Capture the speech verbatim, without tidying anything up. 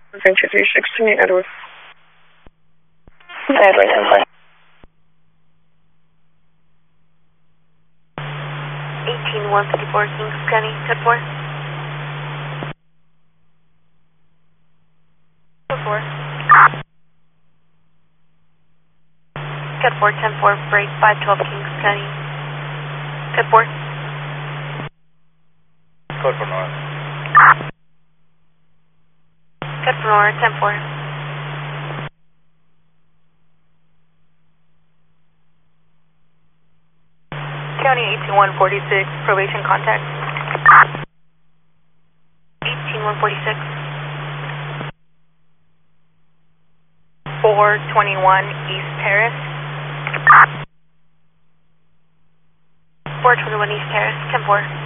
Adventure three six to me, Edward. Edward, ten four. eighteen one fifty-four, Kings County, ten four. four. Cut four, ten four, break five twelve, Kings County. Cut four. Code for Nora. Cut for Nora, ten four. County eighteen one forty-six, probation contact. eighteen one forty-six. four twenty-one East Terrace. four twenty-one East Terrace, ten four.